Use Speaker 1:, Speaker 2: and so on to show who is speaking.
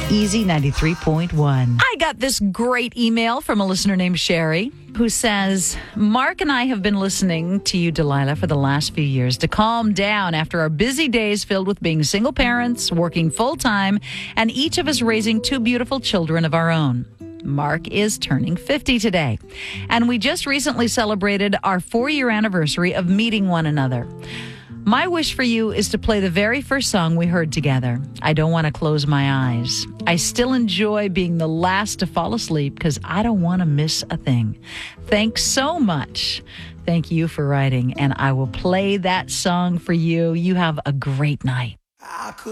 Speaker 1: Easy 93.1. I got this great email from a listener named Sherry who says, Mark and I have been listening to you, Delilah, for the last few years to calm down after our busy days filled with being single parents, working full-time, and each of us raising two beautiful children of our own. Mark is turning 50 today, and we just recently celebrated our 4-year anniversary of meeting one another. My wish for you is to play the very first song we heard together. I don't want to close my eyes. I still enjoy being the last to fall asleep because I don't want to miss a thing. Thanks so much. Thank you for writing, and I will play that song for you. You have a great night.